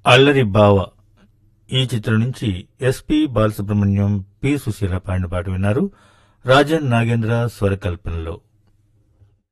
అల్లరి బావ ఈ చిత్రం నుంచి ఎస్పి బాలసుబ్రహ్మణ్యం, పి సుశీల పాడిన పాట విన్నారు. రాజన్ నాగేంద్ర స్వరకల్పనలో.